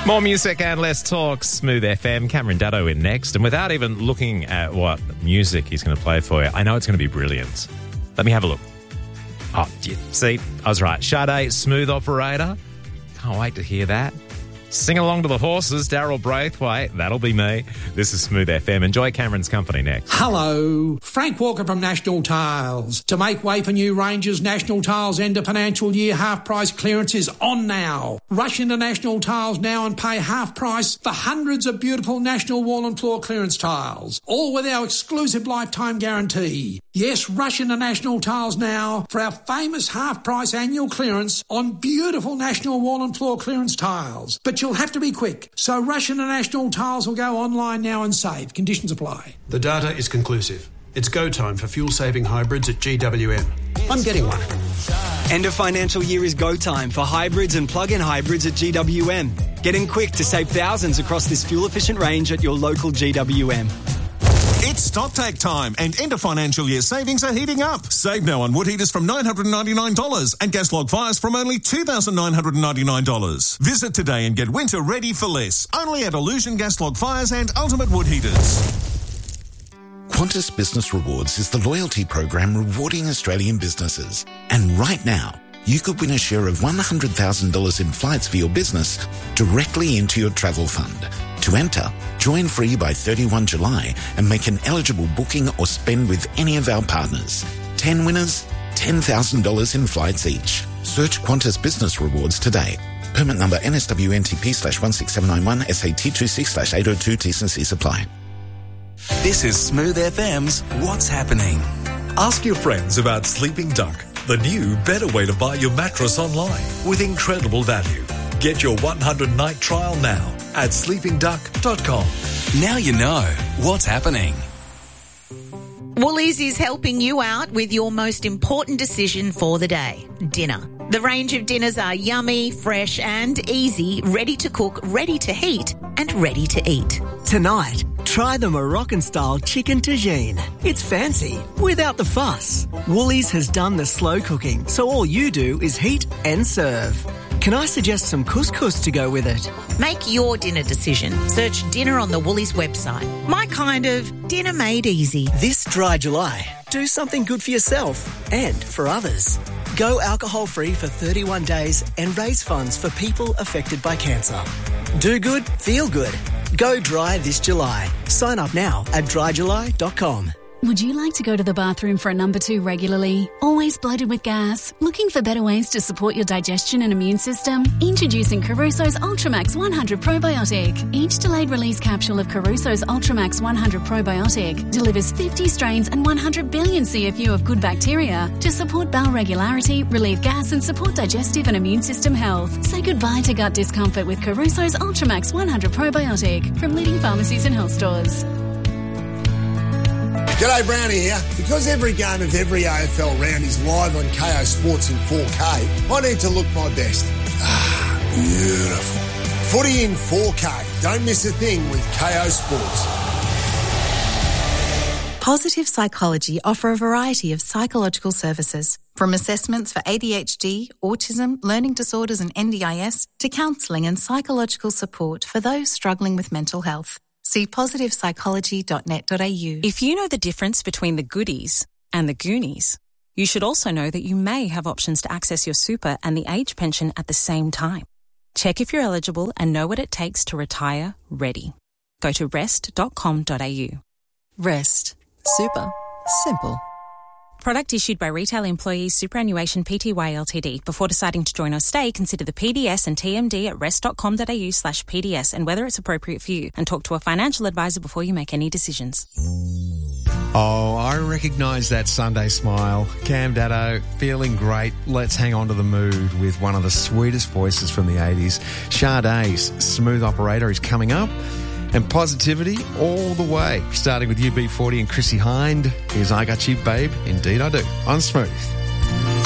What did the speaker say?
More music and less talk. Smooth FM. Cameron Daddo in next. And without even looking at what music he's going to play for you, I know it's going to be brilliant. Let me have a look. Oh, see, I was right. Sade, Smooth Operator. Can't wait to hear that. Sing along to the horses, Daryl Braithwaite. That'll be me. This is Smooth FM. Enjoy Cameron's company next. Hello, Frank Walker from National Tiles. To make way for new ranges, National Tiles end of financial year half price clearance is on now. Rush into National Tiles now and pay half price for hundreds of beautiful National wall and floor clearance tiles, all with our exclusive lifetime guarantee. Yes, rush into National Tiles now for our famous half price annual clearance on beautiful National wall and floor clearance tiles. But you'll have to be quick, so rush into National Tiles or go online now and save. Conditions apply. The data is conclusive. It's go time for fuel-saving hybrids at GWM. I'm getting one. End of financial year is go time for hybrids and plug-in hybrids at GWM. Get in quick to save thousands across this fuel-efficient range at your local GWM. It's stocktake time and end of financial year savings are heating up. Save now on wood heaters from $999 and gas log fires from only $2,999. Visit today and get winter ready for less. Only at Illusion Gas Log Fires and Ultimate Wood Heaters. Qantas Business Rewards is the loyalty program rewarding Australian businesses. And right now, you could win a share of $100,000 in flights for your business directly into your travel fund. To enter, join free by 31 July and make an eligible booking or spend with any of our partners. 10 winners, $10,000 in flights each. Search Qantas Business Rewards today. Permit number NSWNTP/16791 SAT26/802 T&Cs apply. This is Smooth FM's What's Happening. Ask your friends about Sleeping Duck, the new, better way to buy your mattress online with incredible value. Get your 100-night trial now at sleepingduck.com. Now you know what's happening. Woolies is helping you out with your most important decision for the day, dinner. The range of dinners are yummy, fresh and easy, ready to cook, ready to heat and ready to eat. Tonight, try the Moroccan-style chicken tagine. It's fancy, without the fuss. Woolies has done the slow cooking, so all you do is heat and serve. Can I suggest some couscous to go with it? Make your dinner decision. Search dinner on the Woolies website. My kind of dinner made easy. This dry July, do something good for yourself and for others. Go alcohol-free for 31 days and raise funds for people affected by cancer. Do good, feel good. Go dry this July. Sign up now at dryjuly.com. Would you like to go to the bathroom for a number 2 regularly? Always bloated with gas? Looking for better ways to support your digestion and immune system? Introducing Caruso's Ultramax 100 Probiotic. Each delayed release capsule of Caruso's Ultramax 100 Probiotic delivers 50 strains and 100 billion CFU of good bacteria to support bowel regularity, relieve gas and support digestive and immune system health. Say goodbye to gut discomfort with Caruso's Ultramax 100 Probiotic from leading pharmacies and health stores. G'day, Brownie here. Because every game of every AFL round is live on KO Sports in 4K, I need to look my best. Beautiful. Footy in 4K. Don't miss a thing with KO Sports. Positive Psychology offer a variety of psychological services, from assessments for ADHD, autism, learning disorders and NDIS, to counselling and psychological support for those struggling with mental health. See positivepsychology.net.au. If you know the difference between the goodies and the Goonies, you should also know that you may have options to access your super and the age pension at the same time. Check if you're eligible and know what it takes to retire ready. Go to rest.com.au. Rest. Super. Simple. Product issued by Retail Employees Superannuation Pty Ltd. Before deciding to join or stay, consider the PDS and TMD at rest.com.au/PDS and whether it's appropriate for you, and talk to a financial advisor before you make any decisions. Oh, I recognise that Sunday smile. Cam Daddo, feeling great. Let's hang on to the mood with one of the sweetest voices from the 80s. Sade's Smooth Operator is coming up. And positivity all the way, starting with UB40 and Chrissy Hind. Here's I Got You, Babe. Indeed I Do. On Smooth.